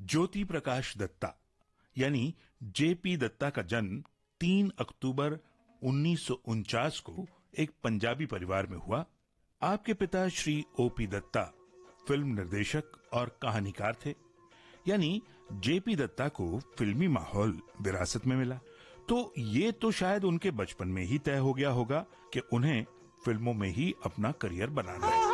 ज्योति प्रकाश दत्ता यानी जेपी दत्ता का जन्म 3 अक्टूबर 1949 को एक पंजाबी परिवार में हुआ। आपके पिता श्री ओपी दत्ता फिल्म निर्देशक और कहानीकार थे, यानी जेपी दत्ता को फिल्मी माहौल विरासत में मिला। तो ये तो शायद उनके बचपन में ही तय हो गया होगा कि उन्हें फिल्मों में ही अपना करियर बनाना है।